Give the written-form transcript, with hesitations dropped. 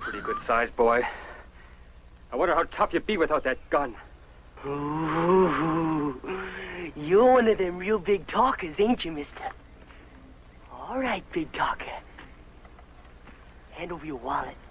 Pretty good size, boy. I wonder how tough you'd be without that gun. Ooh, you're one of them real big talkers, ain't you, mister? All right, big talker. Hand over your wallet.